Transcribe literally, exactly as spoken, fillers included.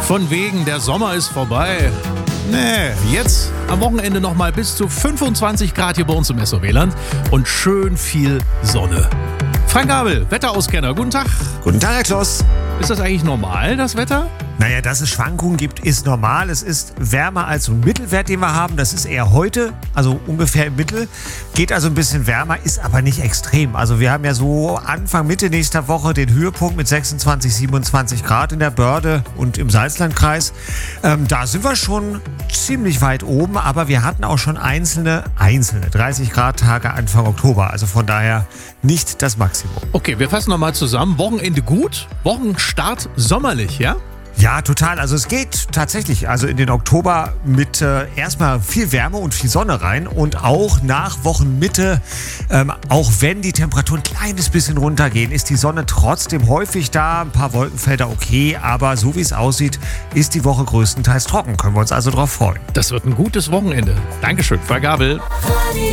Von wegen, der Sommer ist vorbei. Nee, jetzt am Wochenende nochmal bis zu fünfundzwanzig Grad hier bei uns im S O W-Land und schön viel Sonne. Frank Gabel, Wetterauskenner, guten Tag. Guten Tag, Herr Kloss. Ist das eigentlich normal, das Wetter? Naja, dass es Schwankungen gibt, ist normal. Es ist wärmer als so ein Mittelwert, den wir haben. Das ist eher heute, also ungefähr im Mittel. Geht also ein bisschen wärmer, ist aber nicht extrem. Also wir haben ja so Anfang, Mitte nächster Woche den Höhepunkt mit sechsundzwanzig, siebenundzwanzig Grad in der Börde und im Salzlandkreis. Ähm, da sind wir schon ziemlich weit oben, aber wir hatten auch schon einzelne, einzelne dreißig Grad Tage Anfang Oktober. Also von daher nicht das Maximum. Okay, wir fassen nochmal zusammen. Wochenende gut, Wochenstart sommerlich, ja? Ja, total. Also es geht tatsächlich also in den Oktober mit äh, erstmal viel Wärme und viel Sonne rein und auch nach Wochenmitte, ähm, auch wenn die Temperaturen ein kleines bisschen runtergehen, ist die Sonne trotzdem häufig da. Ein paar Wolkenfelder okay, aber so wie es aussieht, ist die Woche größtenteils trocken. Können wir uns also drauf freuen. Das wird ein gutes Wochenende. Dankeschön, Frank Gabel.